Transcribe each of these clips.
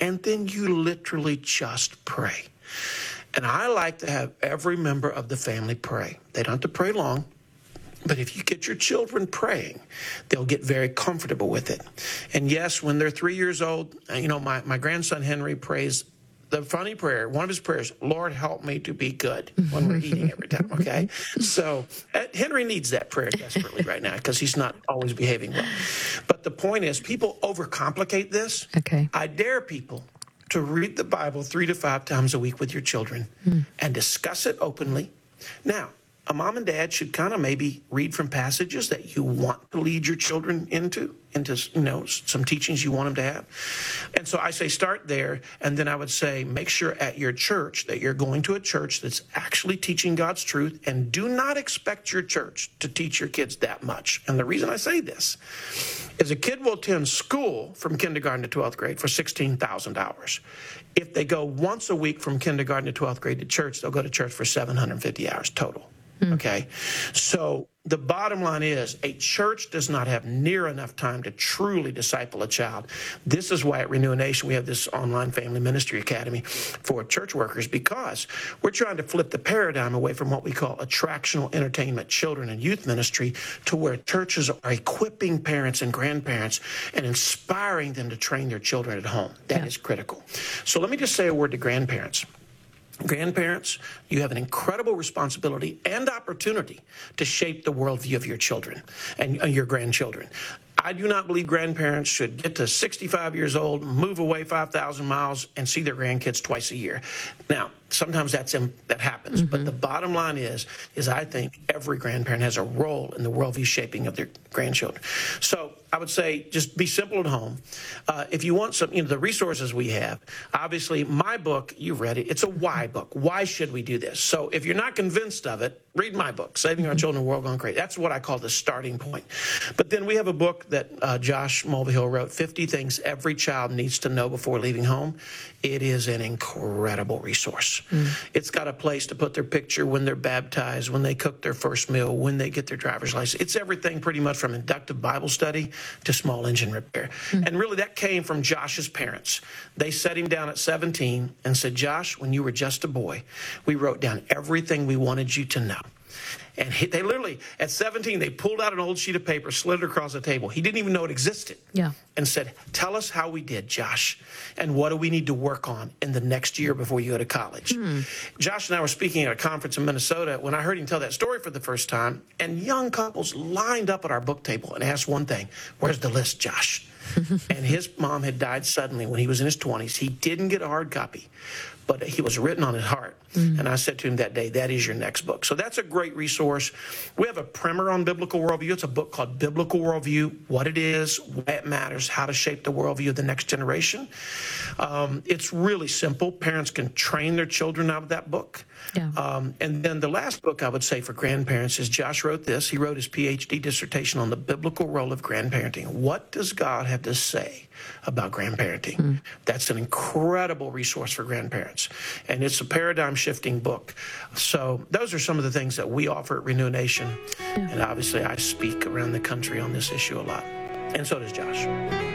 and then you literally just pray. And I like to have every member of the family pray. They don't have to pray long, but if you get your children praying, they'll get very comfortable with it. And yes, when they're 3 years old, my grandson Henry prays the funny prayer, one of his prayers, Lord, help me to be good, when we're eating every time, okay? So Henry needs that prayer desperately right now because he's not always behaving well. But the point is, people overcomplicate this. Okay. I dare people to read the Bible 3 to 5 times a week with your children and discuss it openly. Now, a mom and dad should kind of maybe read from passages that you want to lead your children into some teachings you want them to have. And so I say start there, and then I would say make sure at your church that you're going to a church that's actually teaching God's truth, and do not expect your church to teach your kids that much. And the reason I say this is a kid will attend school from kindergarten to 12th grade for 16,000 hours. If they go once a week from kindergarten to 12th grade to church, they'll go to church for 750 hours total. Okay, so the bottom line is a church does not have near enough time to truly disciple a child. This is why at Renew a Nation we have this online family ministry academy for church workers, because we're trying to flip the paradigm away from what we call attractional entertainment, children and youth ministry, to where churches are equipping parents and grandparents and inspiring them to train their children at home. That is critical. So let me just say a word to grandparents. Grandparents, you have an incredible responsibility and opportunity to shape the worldview of your children and your grandchildren. I do not believe grandparents should get to 65 years old, move away 5,000 miles, and see their grandkids twice a year. Now, sometimes that happens, but the bottom line is I think every grandparent has a role in the worldview shaping of their grandchildren. So I would say just be simple at home. If you want some, the resources we have, obviously my book, you've read it, it's a why book. Why should we do this? So if you're not convinced of it, read my book, Saving Our Children in a World Gone Crazy. That's what I call the starting point. But then we have a book that Josh Mulvihill wrote, 50 Things Every Child Needs to Know Before Leaving Home. It is an incredible resource. It's got a place to put their picture when they're baptized, when they cook their first meal, when they get their driver's license. It's everything pretty much from inductive Bible study to small engine repair. And really that came from Josh's parents. They set him down at 17 and said, Josh, when you were just a boy, we wrote down everything we wanted you to know. And they literally, at 17, they pulled out an old sheet of paper, slid it across the table. He didn't even know it existed. And said, tell us how we did, Josh, and what do we need to work on in the next year before you go to college? Josh and I were speaking at a conference in Minnesota when I heard him tell that story for the first time, and young couples lined up at our book table and asked one thing, where's the list, Josh? And his mom had died suddenly when he was in his 20s. He didn't get a hard copy, but he was written on his heart. And I said to him that day, that is your next book. So that's a great resource. We have a primer on biblical worldview. It's a book called Biblical Worldview, what it is, why it matters, how to shape the worldview of the next generation. It's really simple. Parents can train their children out of that book. And then the last book I would say for grandparents is Josh wrote this. He wrote his PhD dissertation on the biblical role of grandparenting. What does God have to say about grandparenting? That's an incredible resource for grandparents. And it's a paradigm-shifting book. So those are some of the things that we offer at Renew a Nation. And obviously I speak around the country on this issue a lot. And so does Josh.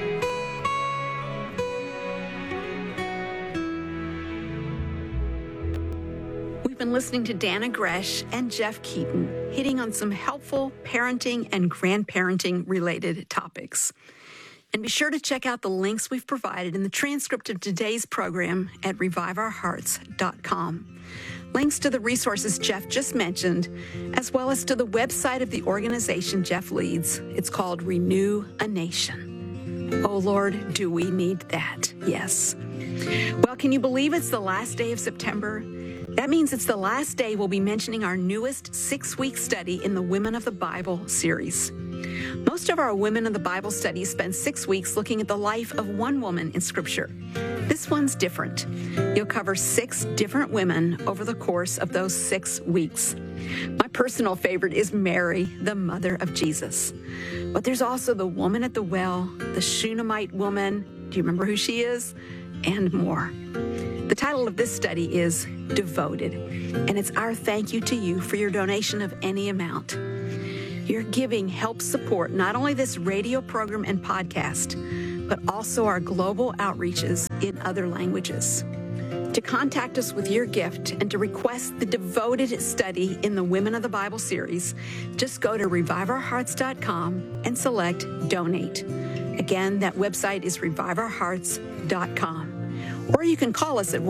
Been listening to Dannah Gresh and Jeff Keaton hitting on some helpful parenting and grandparenting related topics. And be sure to check out the links we've provided in the transcript of today's program at reviveourhearts.com. Links to the resources Jeff just mentioned, as well as to the website of the organization Jeff leads. It's called Renew a Nation. Oh Lord, do we need that? Yes. Well, can you believe it's the last day of September? That means it's the last day we'll be mentioning our newest 6-week study in the Women of the Bible series. Most of our Women of the Bible studies spend 6 weeks looking at the life of one woman in Scripture. This one's different. You'll cover 6 different women over the course of those 6 weeks. My personal favorite is Mary, the mother of Jesus. But there's also the woman at the well, the Shunammite woman. Do you remember who she is? And more. The title of this study is Devoted, and it's our thank you to you for your donation of any amount. Your giving helps support not only this radio program and podcast, but also our global outreaches in other languages. To contact us with your gift and to request the devoted study in the Women of the Bible series, just go to reviveourhearts.com and select Donate. Again, that website is reviveourhearts.com. Or you can call us at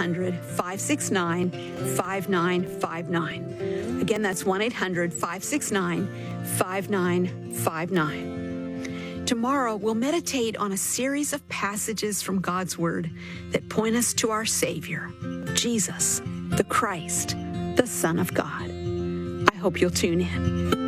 1-800-569-5959. Again, that's 1-800-569-5959. Tomorrow, we'll meditate on a series of passages from God's Word that point us to our Savior, Jesus, the Christ, the Son of God. I hope you'll tune in.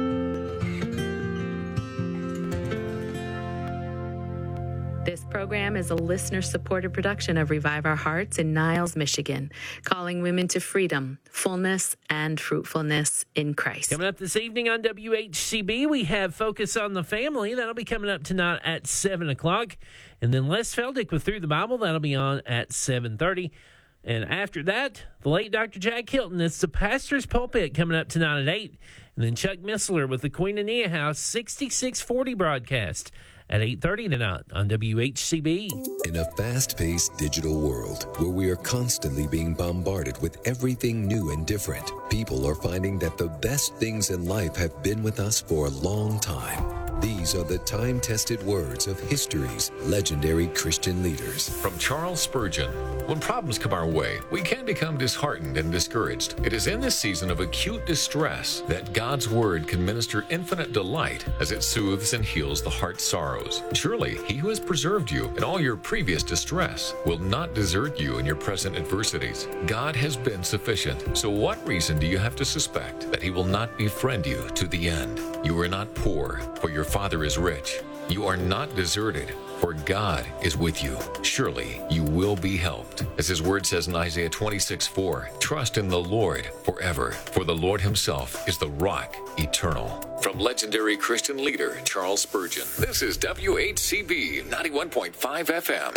This program is a listener-supported production of Revive Our Hearts in Niles, Michigan, calling women to freedom, fullness, and fruitfulness in Christ. Coming up this evening on WHCB, we have Focus on the Family. That'll be coming up tonight at 7 o'clock. And then Les Feldick with Through the Bible. That'll be on at 7:30. And after that, the late Dr. Jack Hilton. It's the Pastor's Pulpit coming up tonight at 8. And then Chuck Missler with the Queen of Nia House 6640 broadcast at 8:30 tonight on WHCB. In a fast-paced digital world where we are constantly being bombarded with everything new and different, people are finding that the best things in life have been with us for a long time. These are the time-tested words of history's legendary Christian leaders. From Charles Spurgeon, when problems come our way, we can become disheartened and discouraged. It is in this season of acute distress that God's Word can minister infinite delight as it soothes and heals the heart's sorrows. Surely, He who has preserved you in all your previous distress will not desert you in your present adversities. God has been sufficient. So what reason do you have to suspect that He will not befriend you to the end? You are not poor, for your Father is rich. You are not deserted, for God is with you. Surely you will be helped. As His word says in Isaiah 26:4, trust in the Lord forever, for the Lord Himself is the rock eternal. From legendary Christian leader Charles Spurgeon, this is WHCB 91.5 FM.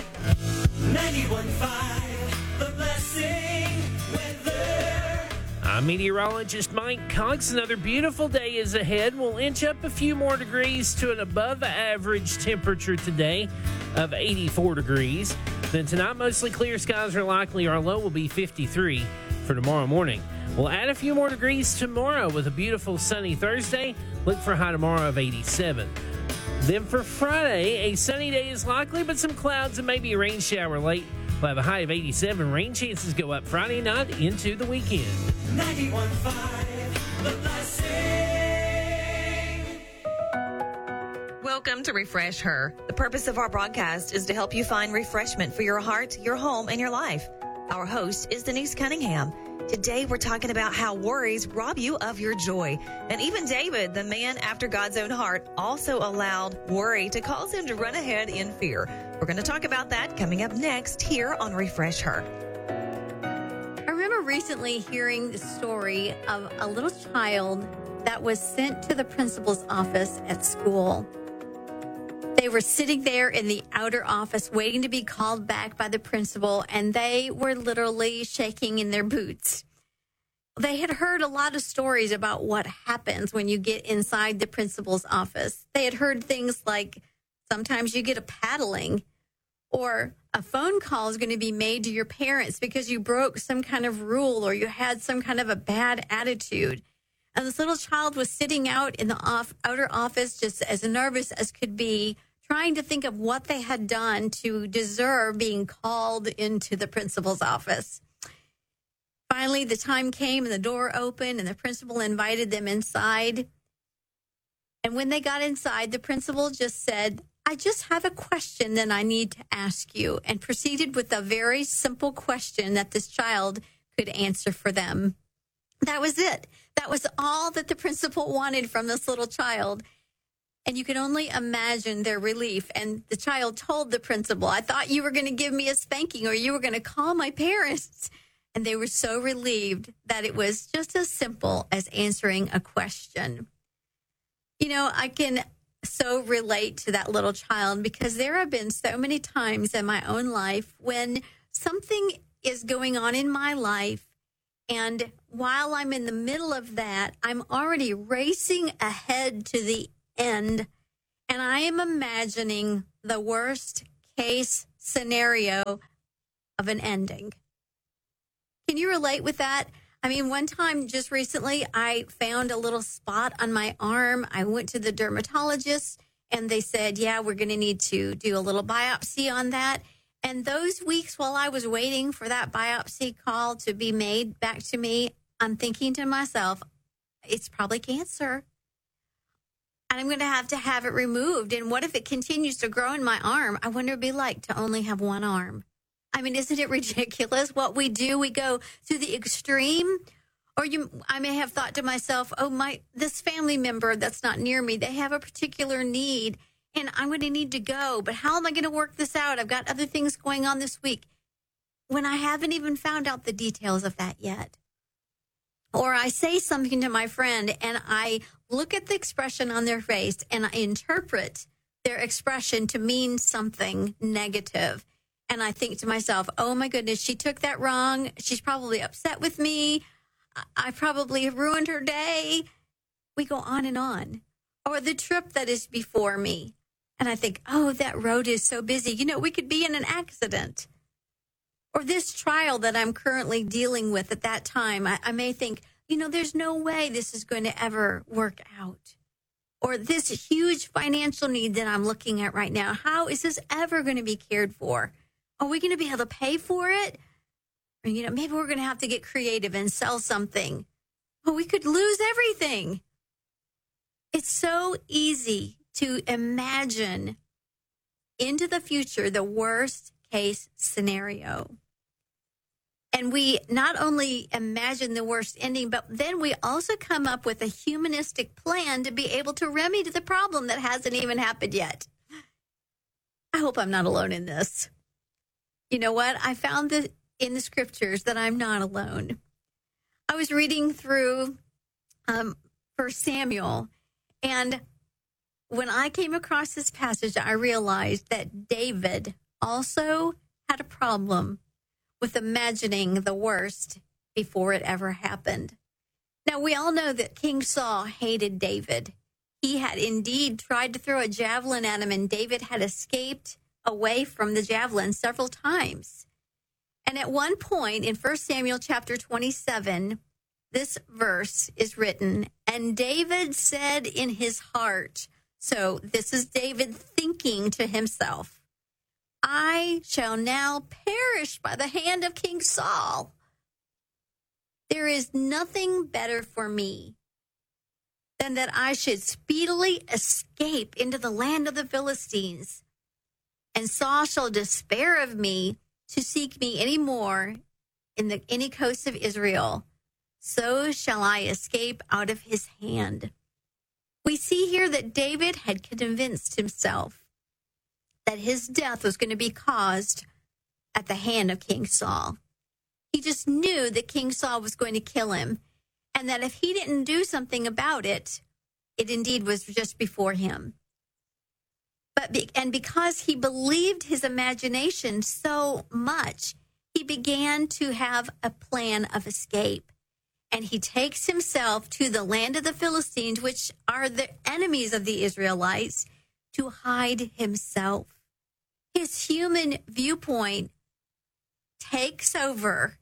91.5, The Blessing Weather. I'm meteorologist Mike Cox. Another beautiful day is ahead. We'll inch up a few more degrees to an above-average temperature today of 84 degrees. Then tonight, mostly clear skies are likely. Our low will be 53 for tomorrow morning. We'll add a few more degrees tomorrow with a beautiful sunny Thursday. Look for a high tomorrow of 87. Then for Friday, a sunny day is likely, but some clouds and maybe a rain shower late. We'll have a high of 87. Rain chances go up Friday night into the weekend. 91.5, The Blessing. Welcome to Refresh Her. The purpose of our broadcast is to help you find refreshment for your heart, your home, and your life. Our host is Denise Cunningham. Today, we're talking about how worries rob you of your joy. And even David, the man after God's own heart, also allowed worry to cause him to run ahead in fear. We're going to talk about that coming up next here on Refresh Her. I remember recently hearing the story of a little child that was sent to the principal's office at school. They were sitting there in the outer office waiting to be called back by the principal, and they were literally shaking in their boots. They had heard a lot of stories about what happens when you get inside the principal's office. They had heard things like sometimes you get a paddling, or a phone call is going to be made to your parents because you broke some kind of rule or you had some kind of a bad attitude. And this little child was sitting out in the outer office just as nervous as could be, trying to think of what they had done to deserve being called into the principal's office. Finally, the time came and the door opened and the principal invited them inside. And when they got inside, the principal just said, I just have a question that I need to ask you, and proceeded with a very simple question that this child could answer for them. That was it. That was all that the principal wanted from this little child. And you can only imagine their relief. And the child told the principal, I thought you were going to give me a spanking or you were going to call my parents. And they were so relieved that it was just as simple as answering a question. You know, I can so relate to that little child because there have been so many times in my own life when something is going on in my life, and while I'm in the middle of that, I'm already racing ahead to the end, and I am imagining the worst case scenario of an ending. Can you relate with that? I mean, one time just recently, I found a little spot on my arm. I went to the dermatologist and they said, yeah, we're going to need to do a little biopsy on that. And those weeks while I was waiting for that biopsy call to be made back to me, I'm thinking to myself, it's probably cancer. And I'm going to have it removed. And what if it continues to grow in my arm? I wonder what it'd be like to only have one arm. I mean, isn't it ridiculous what we do? We go to the extreme. Or I may have thought to myself, this family member that's not near me, they have a particular need and I'm going to need to go. But how am I going to work this out? I've got other things going on this week. When I haven't even found out the details of that yet. Or I say something to my friend and I look at the expression on their face and I interpret their expression to mean something negative. And I think to myself, oh my goodness, she took that wrong. She's probably upset with me. I probably ruined her day. We go on and on. Or the trip that is before me. And I think, oh, that road is so busy. You know, we could be in an accident. Or this trial that I'm currently dealing with at that time, I may think, you know, there's no way this is going to ever work out. Or this huge financial need that I'm looking at right now, how is this ever going to be cared for? Are we going to be able to pay for it? Or, you know, maybe we're going to have to get creative and sell something. Well, we could lose everything. It's so easy to imagine into the future the worst case scenario. And we not only imagine the worst ending, but then we also come up with a humanistic plan to be able to remedy the problem that hasn't even happened yet. I hope I'm not alone in this. You know what? I found in the scriptures that I'm not alone. I was reading through 1 Samuel, and when I came across this passage, I realized that David also had a problem with imagining the worst before it ever happened. Now, we all know that King Saul hated David. He had indeed tried to throw a javelin at him, and David had escaped away from the javelin several times. And at one point in 1 Samuel chapter 27, this verse is written, and David said in his heart, so this is David thinking to himself, I shall now perish by the hand of King Saul. There is nothing better for me than that I should speedily escape into the land of the Philistines, and Saul shall despair of me to seek me any more in any coast of Israel. So shall I escape out of his hand. We see here that David had convinced himself that his death was going to be caused at the hand of King Saul. He just knew that King Saul was going to kill him, and that if he didn't do something about it, it indeed was just before him. And because he believed his imagination so much, he began to have a plan of escape. And he takes himself to the land of the Philistines, which are the enemies of the Israelites, to hide himself. His human viewpoint takes over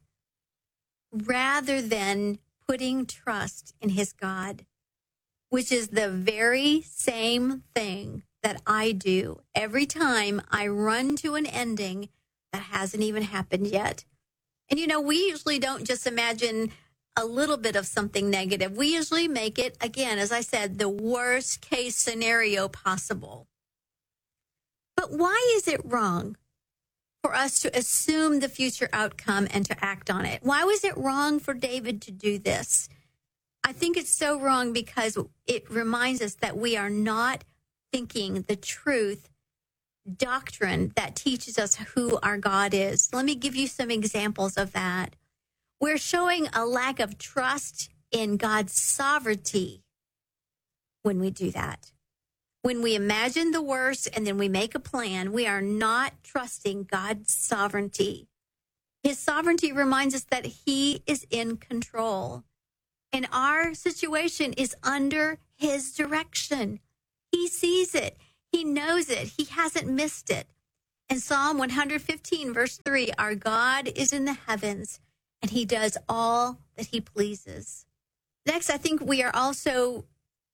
rather than putting trust in his God, which is the very same thing that I do every time I run to an ending that hasn't even happened yet. And, you know, we usually don't just imagine a little bit of something negative. We usually make it, again, as I said, the worst case scenario possible. But why is it wrong for us to assume the future outcome and to act on it? Why was it wrong for David to do this? I think it's so wrong because it reminds us that we are not thinking the truth doctrine that teaches us who our God is. Let me give you some examples of that. We're showing a lack of trust in God's sovereignty when we do that. When we imagine the worst and then we make a plan, we are not trusting God's sovereignty. His sovereignty reminds us that he is in control. And our situation is under his direction. He sees it. He knows it. He hasn't missed it. In Psalm 115, verse 3, our God is in the heavens, and he does all that he pleases. Next, I think we are also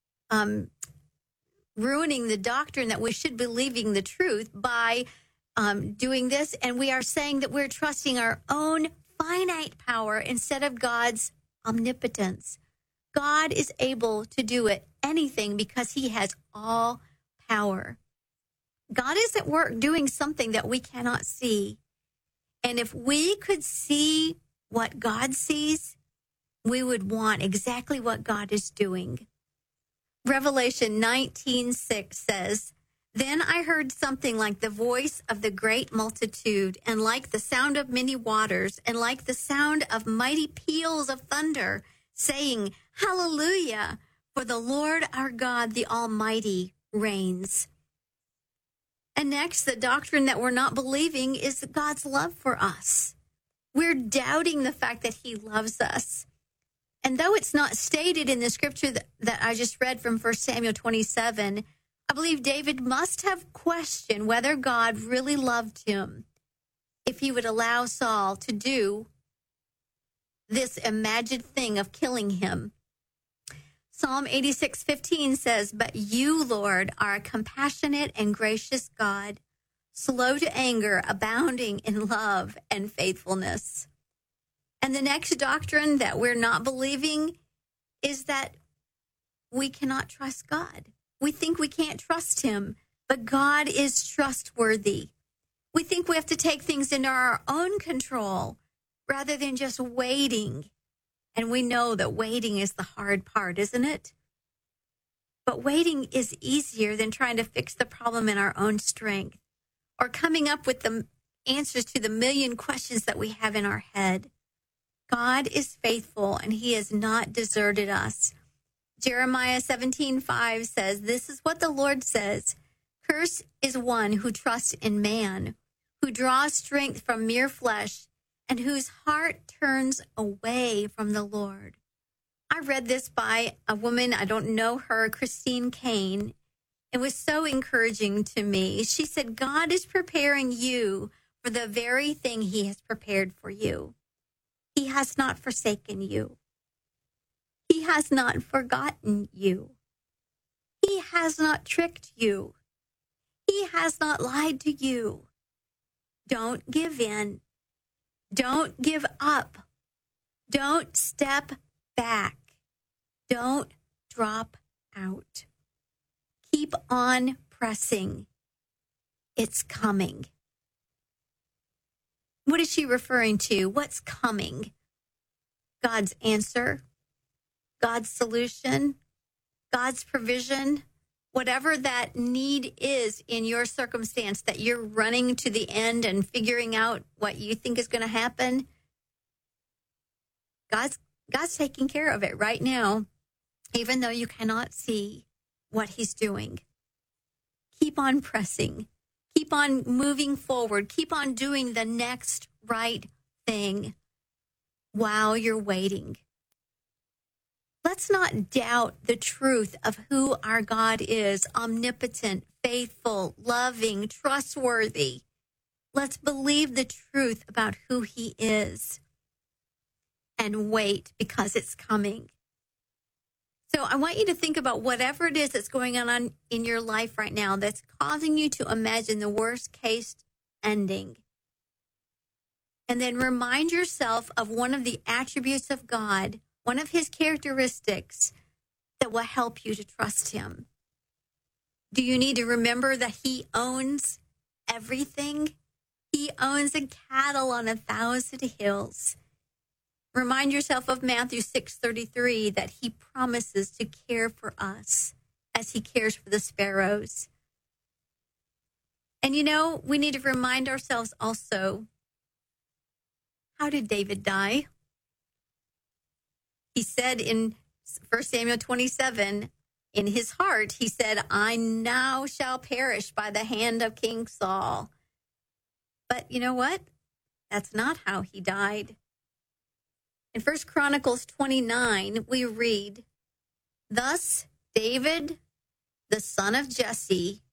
ruining the doctrine that we should be believing the truth by doing this. And we are saying that we're trusting our own finite power instead of God's omnipotence. God is able to do anything because he has all power. God is at work doing something that we cannot see. And if we could see what God sees, we would want exactly what God is doing. Revelation 19:6 says, "Then I heard something like the voice of the great multitude, and like the sound of many waters, and like the sound of mighty peals of thunder, saying, Hallelujah, for the Lord our God, the Almighty, reigns." And next, the doctrine that we're not believing is God's love for us. We're doubting the fact that he loves us. And though it's not stated in the scripture that I just read from 1 Samuel 27, I believe David must have questioned whether God really loved him if he would allow Saul to do this imagined thing of killing him. Psalm 86:15 says, "But you, Lord, are a compassionate and gracious God, slow to anger, abounding in love and faithfulness." And the next doctrine that we're not believing is that we cannot trust God. We think we can't trust him, but God is trustworthy. We think we have to take things into our own control rather than just waiting. And we know that waiting is the hard part, isn't it? But waiting is easier than trying to fix the problem in our own strength or coming up with the answers to the million questions that we have in our head. God is faithful, and he has not deserted us. Jeremiah 17:5 says, "This is what the Lord says, Cursed is one who trusts in man, who draws strength from mere flesh, and whose heart turns away from the Lord." I read this by a woman, I don't know her, Christine Kane. It was so encouraging to me. She said, God is preparing you for the very thing he has prepared for you. He has not forsaken you. He has not forgotten you. He has not tricked you. He has not lied to you. Don't give in. Don't give up. Don't step back. Don't drop out. Keep on pressing. It's coming. What is she referring to? What's coming? God's answer, God's solution, God's provision, whatever that need is in your circumstance that you're running to the end and figuring out what you think is going to happen. God's taking care of it right now, even though you cannot see what he's doing. Keep on pressing. Keep on moving forward. Keep on doing the next right thing while you're waiting. Let's not doubt the truth of who our God is: omnipotent, faithful, loving, trustworthy. Let's believe the truth about who he is and wait, because it's coming. So I want you to think about whatever it is that's going on in your life right now that's causing you to imagine the worst case ending. And then remind yourself of one of the attributes of God, one of his characteristics that will help you to trust him. Do you need to remember that he owns everything? He owns a cattle on 1,000 hills. Remind yourself of Matthew 6:33, that he promises to care for us as he cares for the sparrows. And we need to remind ourselves also, how did David die? He said in 1 Samuel 27, in his heart, he said, I now shall perish by the hand of King Saul. But you know what? That's not how he died. In 1 Chronicles 29, we read, Thus David, the son of Jesse,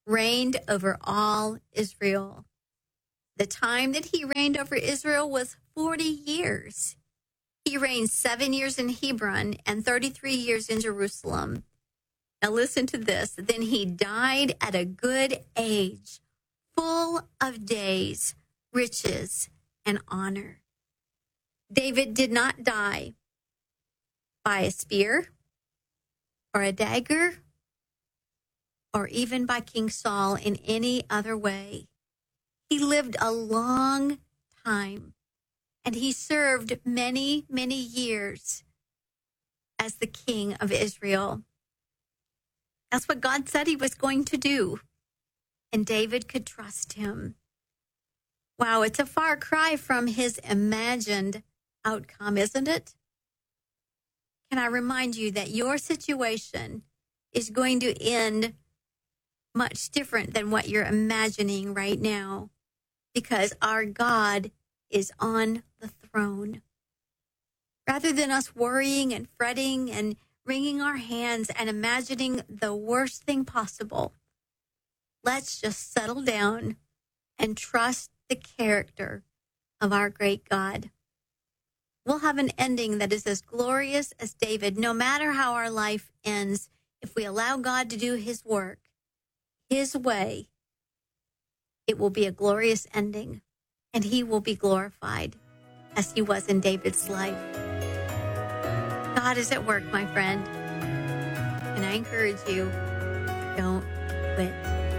reigned over all Israel. The time that he reigned over Israel was 40 years. He reigned 7 years in Hebron and 33 years in Jerusalem. Now listen to this. Then he died at a good age, full of days, riches, and honor. David did not die by a spear or a dagger or even by King Saul in any other way. He lived a long time, and he served many, many years as the king of Israel. That's what God said he was going to do, and David could trust him. Wow, it's a far cry from his imagined outcome, isn't it? Can I remind you that your situation is going to end much different than what you're imagining right now, because our God is on the throne. Rather than us worrying and fretting and wringing our hands and imagining the worst thing possible, let's just settle down and trust the character of our great God. We'll have an ending that is as glorious as David, no matter how our life ends, if we allow God to do his work, his way. It will be a glorious ending, and he will be glorified as he was in David's life. God is at work, my friend, and I encourage you, don't quit.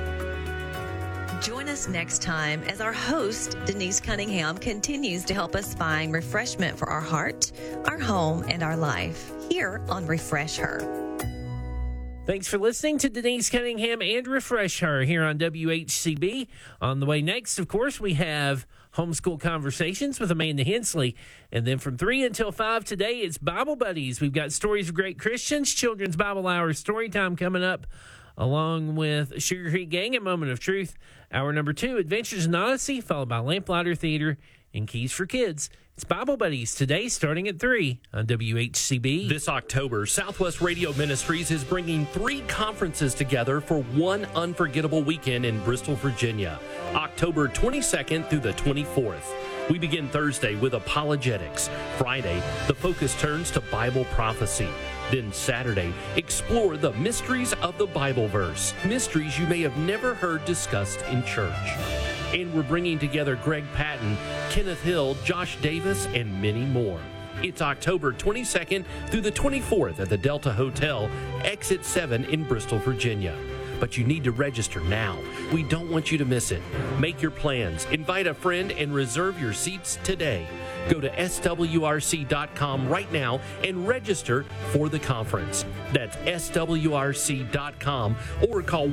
Join us next time as our host, Denise Cunningham, continues to help us find refreshment for our heart, our home, and our life here on Refresh Her. Thanks for listening to Denise Cunningham and Refresh Her here on WHCB. On the way next, of course, we have Homeschool Conversations with Amanda Hensley. And then from 3 until 5 today, it's Bible Buddies. We've got Stories of Great Christians, Children's Bible Hour story time coming up, along with Sugar Creek Gang and Moment of Truth. Hour number 2, Adventures in Odyssey, followed by Lamplighter Theater and Keys for Kids. It's Bible Buddies today, starting at 3 on WHCB. This October, Southwest Radio Ministries is bringing 3 conferences together for one unforgettable weekend in Bristol, Virginia, October 22nd through the 24th. We begin Thursday with Apologetics. Friday, the focus turns to Bible prophecy. Then Saturday, explore the mysteries of the Bible verse, mysteries you may have never heard discussed in church. And we're bringing together Greg Patton, Kenneth Hill, Josh Davis, and many more. It's October 22nd through the 24th at the Delta Hotel, Exit 7 in Bristol, Virginia. But you need to register now. We don't want you to miss it. Make your plans, invite a friend, and reserve your seats today. Go to swrc.com right now and register for the conference. That's swrc.com or call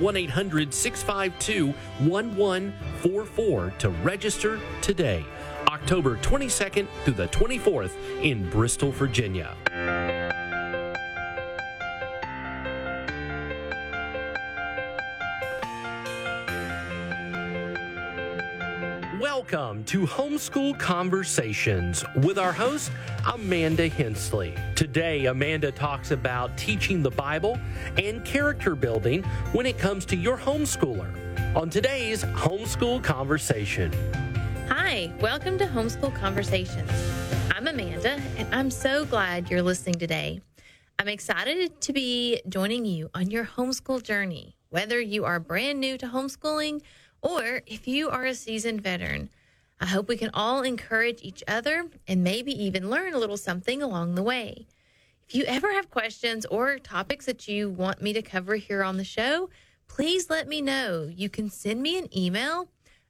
1-800-652-1144 to register today. October 22nd through the 24th in Bristol, Virginia. Welcome to Homeschool Conversations with our host, Amanda Hensley. Today, Amanda talks about teaching the Bible and character building when it comes to your homeschooler. On today's Homeschool Conversation. Hi, welcome to Homeschool Conversations. I'm Amanda, and I'm so glad you're listening today. I'm excited to be joining you on your homeschool journey, whether you are brand new to homeschooling or if you are a seasoned veteran. I hope we can all encourage each other and maybe even learn a little something along the way. If you ever have questions or topics that you want me to cover here on the show, please let me know. You can send me an email,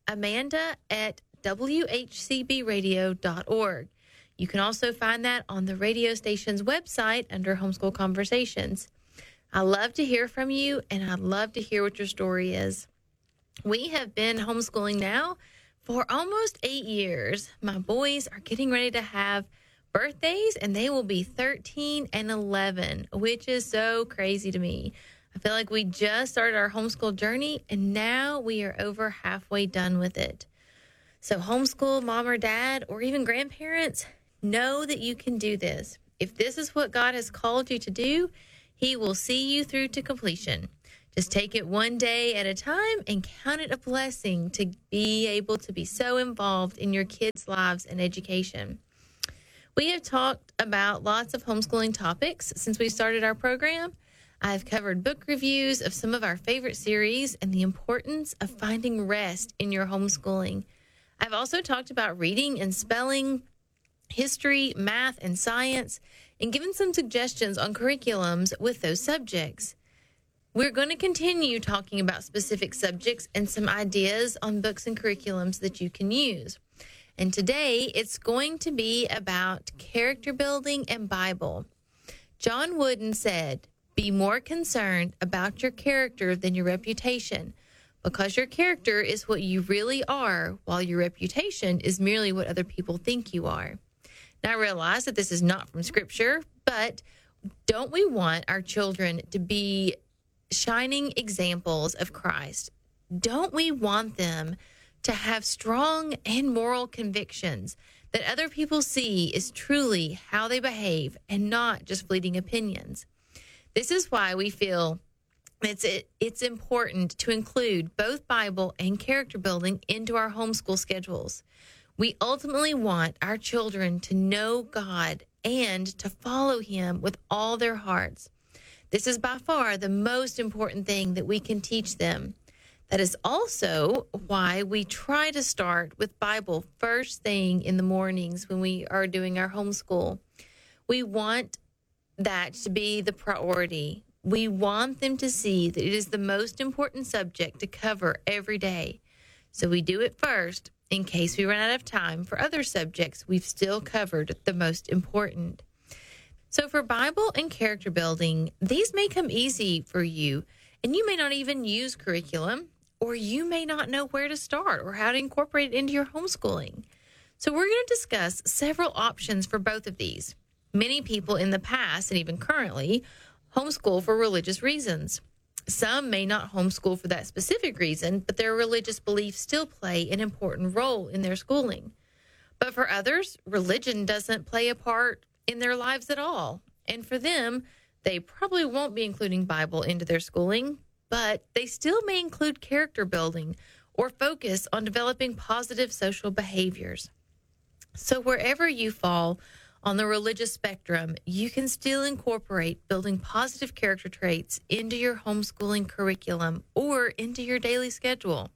amanda@whcbradio.org. You can also find that on the radio station's website under Homeschool Conversations. I love to hear from you, and I'd love to hear what your story is. We have been homeschooling now for almost 8 years. My boys are getting ready to have birthdays, and they will be 13 and 11, which is so crazy to me. I feel like we just started our homeschool journey, and now we are over halfway done with it. So homeschool mom or dad, or even grandparents, know that you can do this. If this is what God has called you to do, He will see you through to completion. Just take it one day at a time and count it a blessing to be able to be so involved in your kids' lives and education. We have talked about lots of homeschooling topics since we started our program. I've covered book reviews of some of our favorite series and the importance of finding rest in your homeschooling. I've also talked about reading and spelling, history, math, and science, and given some suggestions on curriculums with those subjects. We're going to continue talking about specific subjects and some ideas on books and curriculums that you can use. And today, it's going to be about character building and Bible. John Wooden said, "Be more concerned about your character than your reputation, because your character is what you really are, while your reputation is merely what other people think you are." Now, I realize that this is not from Scripture, but don't we want our children to be shining examples of Christ? Don't we want them to have strong and moral convictions that other people see is truly how they behave and not just fleeting opinions? This is why we feel it's important to include both Bible and character building into our homeschool schedules. We ultimately want our children to know God and to follow Him with all their hearts. This is by far the most important thing that we can teach them. That is also why we try to start with Bible first thing in the mornings when we are doing our homeschool. We want that to be the priority. We want them to see that it is the most important subject to cover every day. So we do it first in case we run out of time for other subjects we've still covered the most important. So for Bible and character building, these may come easy for you, and you may not even use curriculum, or you may not know where to start or how to incorporate it into your homeschooling. So we're going to discuss several options for both of these. Many people in the past, and even currently, homeschool for religious reasons. Some may not homeschool for that specific reason, but their religious beliefs still play an important role in their schooling. But for others, religion doesn't play a part in their lives at all. And for them, they probably won't be including Bible into their schooling, but they still may include character building or focus on developing positive social behaviors. So wherever you fall on the religious spectrum, you can still incorporate building positive character traits into your homeschooling curriculum or into your daily schedule.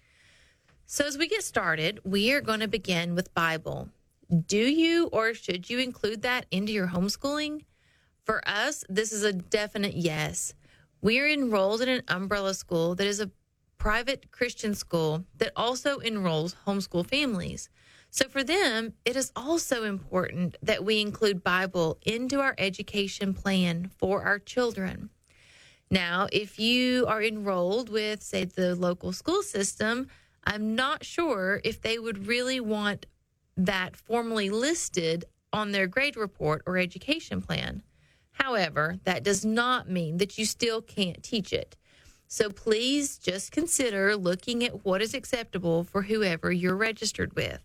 So as we get started, we are going to begin with Bible. Do you or should you include that into your homeschooling? For us, this is a definite yes. We are enrolled in an umbrella school that is a private Christian school that also enrolls homeschool families. So for them, it is also important that we include Bible into our education plan for our children. Now, if you are enrolled with, say, the local school system, I'm not sure if they would really want that formally listed on their grade report or education plan. However, that does not mean that you still can't teach it. So please just consider looking at what is acceptable for whoever you're registered with.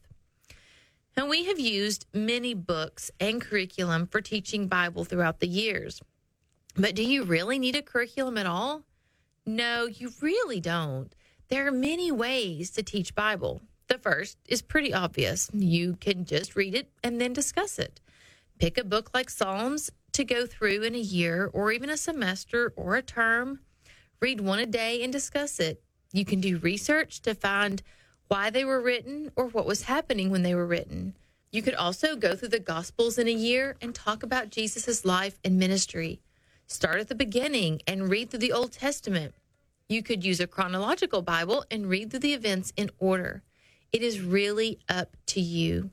And we have used many books and curriculum for teaching Bible throughout the years. But do you really need a curriculum at all? No, you really don't. There are many ways to teach Bible. The first is pretty obvious. You can just read it and then discuss it. Pick a book like Psalms to go through in a year or even a semester or a term. Read one a day and discuss it. You can do research to find why they were written or what was happening when they were written. You could also go through the Gospels in a year and talk about Jesus' life and ministry. Start at the beginning and read through the Old Testament. You could use a chronological Bible and read through the events in order. It is really up to you.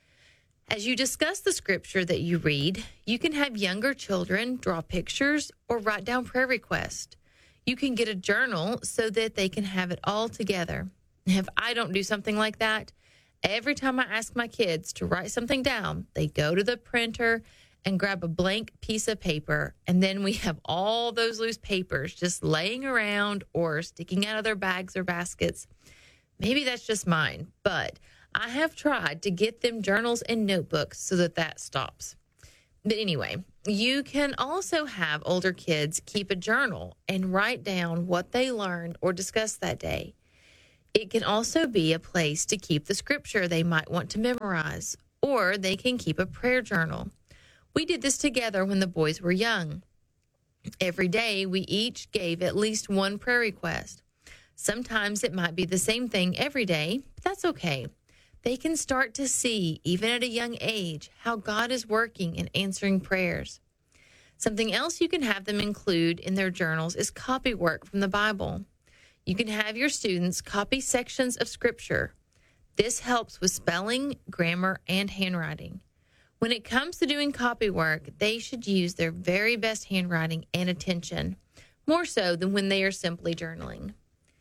As you discuss the scripture that you read, you can have younger children draw pictures or write down prayer requests. You can get a journal so that they can have it all together. If I don't do something like that, every time I ask my kids to write something down, they go to the printer and grab a blank piece of paper, and then we have all those loose papers just laying around or sticking out of their bags or baskets. Maybe that's just mine, but I have tried to get them journals and notebooks so that stops. But anyway, you can also have older kids keep a journal and write down what they learned or discussed that day. It can also be a place to keep the scripture they might want to memorize, or they can keep a prayer journal. We did this together when the boys were young. Every day, we each gave at least one prayer request. Sometimes it might be the same thing every day, but that's okay. They can start to see, even at a young age, how God is working and answering prayers. Something else you can have them include in their journals is copy work from the Bible. You can have your students copy sections of Scripture. This helps with spelling, grammar, and handwriting. When it comes to doing copy work, they should use their very best handwriting and attention, more so than when they are simply journaling.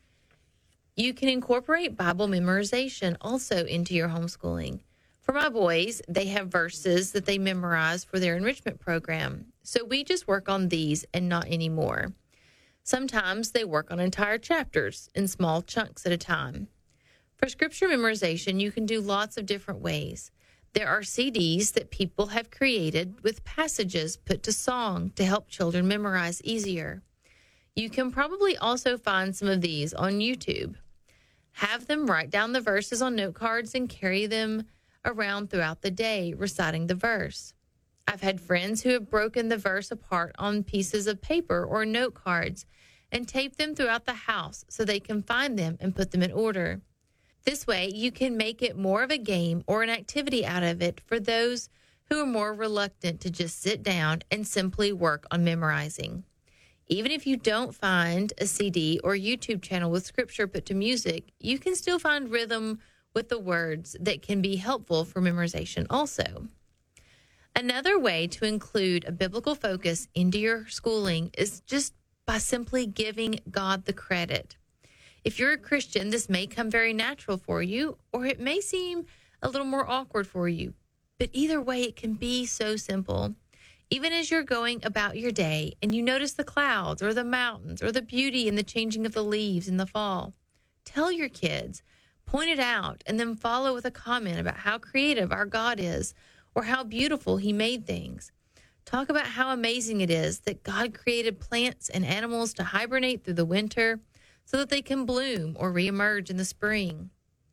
You can incorporate Bible memorization also into your homeschooling. For my boys, they have verses that they memorize for their enrichment program, so we just work on these and not anymore. Sometimes they work on entire chapters in small chunks at a time. For scripture memorization, you can do lots of different ways. There are CDs that people have created with passages put to song to help children memorize easier. You can probably also find some of these on YouTube. Have them write down the verses on note cards and carry them around throughout the day, reciting the verse. I've had friends who have broken the verse apart on pieces of paper or note cards and taped them throughout the house so they can find them and put them in order. This way, you can make it more of a game or an activity out of it for those who are more reluctant to just sit down and simply work on memorizing. Even if you don't find a CD or YouTube channel with scripture put to music, you can still find rhythm with the words that can be helpful for memorization also. Another way to include a biblical focus into your schooling is just by simply giving God the credit. If you're a Christian, this may come very natural for you, or it may seem a little more awkward for you. But either way, it can be so simple. Even as you're going about your day and you notice the clouds or the mountains or the beauty in the changing of the leaves in the fall, tell your kids, point it out, and then follow with a comment about how creative our God is or how beautiful he made things. Talk about how amazing it is that God created plants and animals to hibernate through the winter so that they can bloom or reemerge in the spring.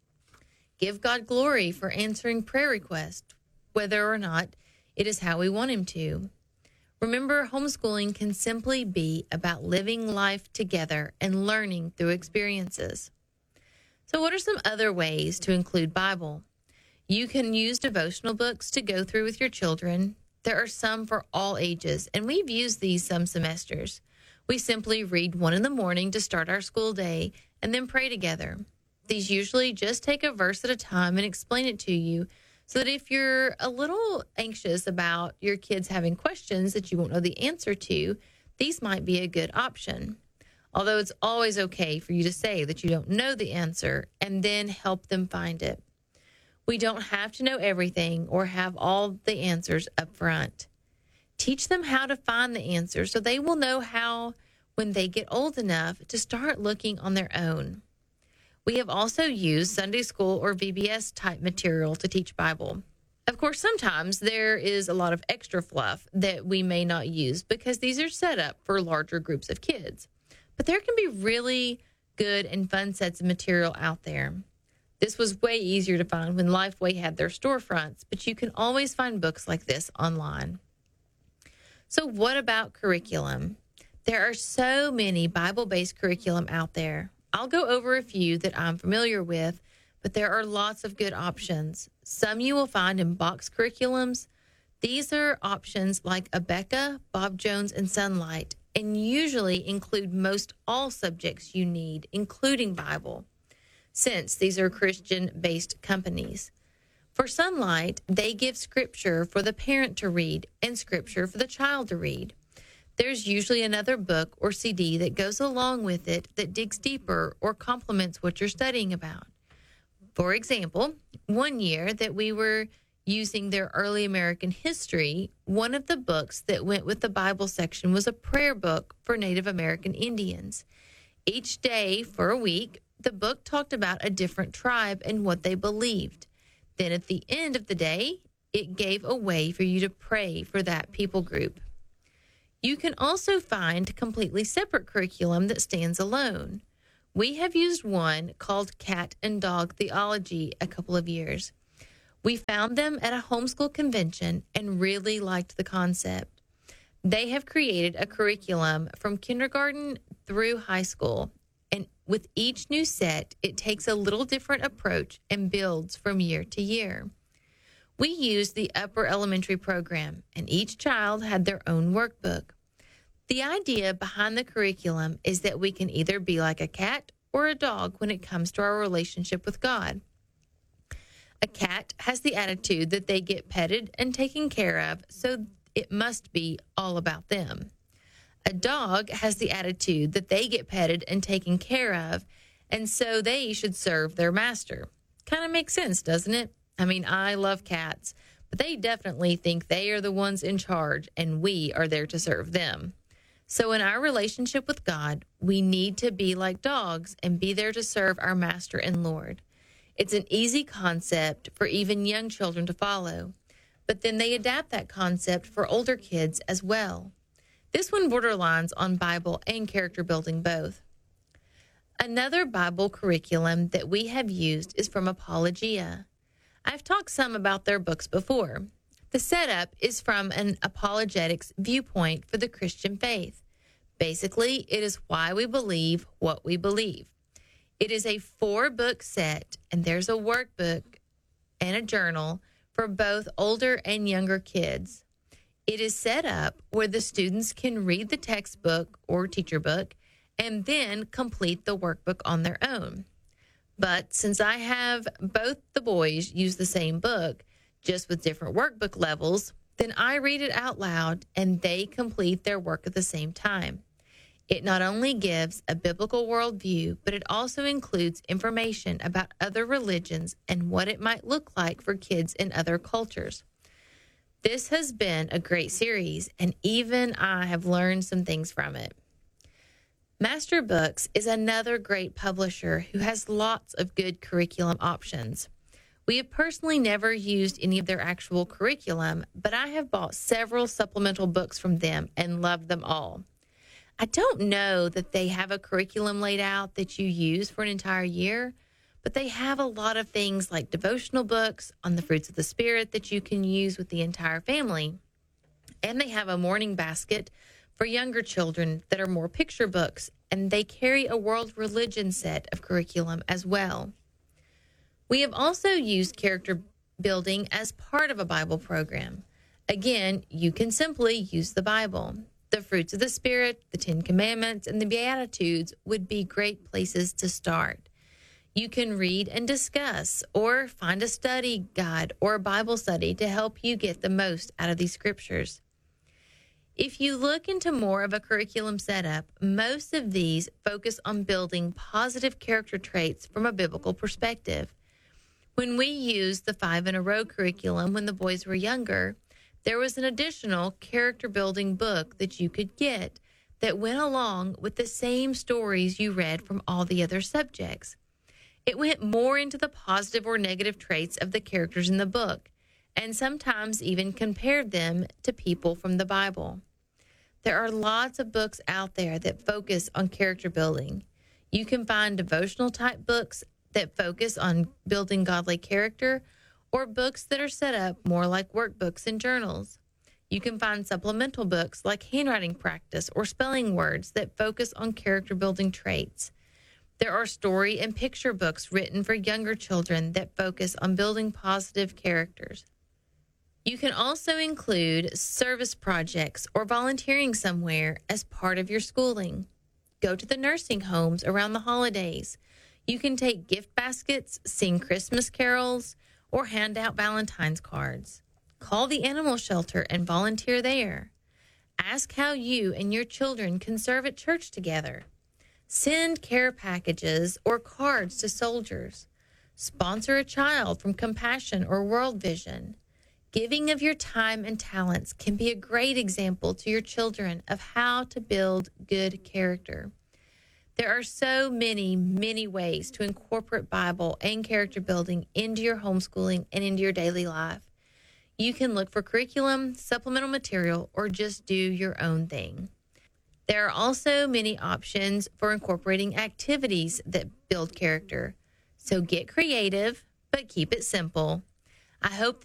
Give God glory for answering prayer requests, whether or not it is how we want him to. Remember, homeschooling can simply be about living life together and learning through experiences. So what are some other ways to include Bible? You can use devotional books to go through with your children. There are some for all ages, and we've used these some semesters. We simply read one in the morning to start our school day and then pray together. These usually just take a verse at a time and explain it to you, so that if you're a little anxious about your kids having questions that you won't know the answer to, these might be a good option. Although it's always okay for you to say that you don't know the answer and then help them find it. We don't have to know everything or have all the answers up front. Teach them how to find the answer so they will know how, when they get old enough, to start looking on their own. We have also used Sunday school or VBS type material to teach Bible. Of course, sometimes there is a lot of extra fluff that we may not use because these are set up for larger groups of kids. But there can be really good and fun sets of material out there. This was way easier to find when Lifeway had their storefronts, but you can always find books like this online. So what about curriculum? There are so many Bible-based curriculum out there. I'll go over a few that I'm familiar with, but there are lots of good options. Some you will find in box curriculums. These are options like Abeka, Bob Jones, and Sunlight, and usually include most all subjects you need, including Bible, since these are Christian-based companies. For Sunlight, they give scripture for the parent to read and scripture for the child to read. There's usually another book or CD that goes along with it that digs deeper or complements what you're studying about. For example, one year that we were using their early American history, one of the books that went with the Bible section was a prayer book for Native American Indians. Each day for a week, the book talked about a different tribe and what they believed. Then at the end of the day, it gave a way for you to pray for that people group. You can also find completely separate curriculum that stands alone. We have used one called Cat and Dog Theology a couple of years. We found them at a homeschool convention and really liked the concept. They have created a curriculum from kindergarten through high school, and with each new set, it takes a little different approach and builds from year to year. We used the upper elementary program, and each child had their own workbook. The idea behind the curriculum is that we can either be like a cat or a dog when it comes to our relationship with God. A cat has the attitude that they get petted and taken care of, so it must be all about them. A dog has the attitude that they get petted and taken care of, and so they should serve their master. Kind of makes sense, doesn't it? I mean, I love cats, but they definitely think they are the ones in charge, and we are there to serve them. So in our relationship with God, we need to be like dogs and be there to serve our Master and Lord. It's an easy concept for even young children to follow, but then they adapt that concept for older kids as well. This one borderlines on Bible and character building both. Another Bible curriculum that we have used is from Apologia. I've talked some about their books before. The setup is from an apologetics viewpoint for the Christian faith. Basically, it is why we believe what we believe. It is a 4-book set, and there's a workbook and a journal for both older and younger kids. It is set up where the students can read the textbook or teacher book and then complete the workbook on their own. But since I have both the boys use the same book, just with different workbook levels, then I read it out loud and they complete their work at the same time. It not only gives a biblical worldview, but it also includes information about other religions and what it might look like for kids in other cultures. This has been a great series, and even I have learned some things from it. Master Books is another great publisher who has lots of good curriculum options. We have personally never used any of their actual curriculum, but I have bought several supplemental books from them and loved them all. I don't know that they have a curriculum laid out that you use for an entire year, but they have a lot of things like devotional books on the fruits of the Spirit that you can use with the entire family. And they have a morning basket for younger children that are more picture books, and they carry a world religion set of curriculum as well. We have also used character building as part of a Bible program. Again, you can simply use the Bible. The fruits of the Spirit, the 10 Commandments, and the Beatitudes would be great places to start. You can read and discuss or find a study guide or a Bible study to help you get the most out of these scriptures. If you look into more of a curriculum setup, most of these focus on building positive character traits from a biblical perspective. When we used the 5 in a Row curriculum when the boys were younger, there was an additional character building book that you could get that went along with the same stories you read from all the other subjects. It went more into the positive or negative traits of the characters in the book, and sometimes even compared them to people from the Bible. There are lots of books out there that focus on character building. You can find devotional type books that focus on building godly character, or books that are set up more like workbooks and journals. You can find supplemental books like handwriting practice or spelling words that focus on character building traits. There are story and picture books written for younger children that focus on building positive characters. You can also include service projects or volunteering somewhere as part of your schooling. Go to the nursing homes around the holidays. You can take gift baskets, sing Christmas carols, or hand out Valentine's cards. Call the animal shelter and volunteer there. Ask how you and your children can serve at church together. Send care packages or cards to soldiers. Sponsor a child from Compassion or World Vision. Giving of your time and talents can be a great example to your children of how to build good character. There are so many, many ways to incorporate Bible and character building into your homeschooling and into your daily life. You can look for curriculum, supplemental material, or just do your own thing. There are also many options for incorporating activities that build character. So get creative, but keep it simple. I hope